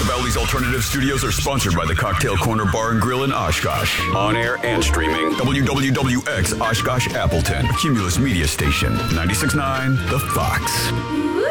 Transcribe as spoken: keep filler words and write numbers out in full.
The Bally's Alternative Studios are sponsored by the Cocktail Corner Bar and Grill in Oshkosh. On air and streaming. W W W X Oshkosh Appleton. Cumulus Media Station. ninety-six point nine The Fox.